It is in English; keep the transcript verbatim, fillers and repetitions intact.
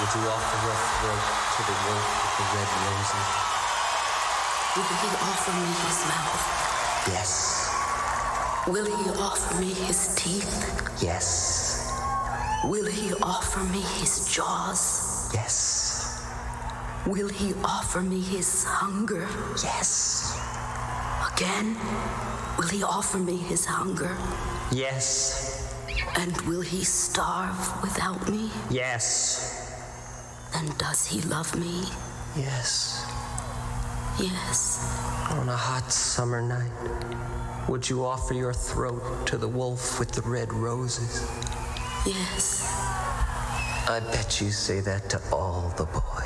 Would you offer your throat to the wolf with the red roses? Will he offer me his mouth? Yes. Will he offer me his teeth? Yes. Will he offer me his jaws? Yes. Will he offer me his hunger? Yes. Again, will he offer me his hunger? Yes. And will he starve without me? Yes. Then does he love me? Yes. Yes. On a hot summer night, would you offer your throat to the wolf with the red roses? Yes. I bet you say that to all the boys.